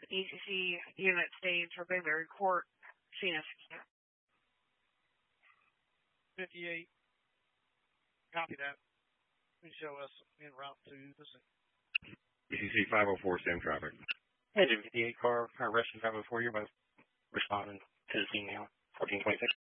ECC unit stage for Bayberry Court, Phoenix. 58. Copy that. Please show us en route to the scene. ECC 504, same traffic. Engine 58 car, rescue 504, you're both responding to the scene now. 1426.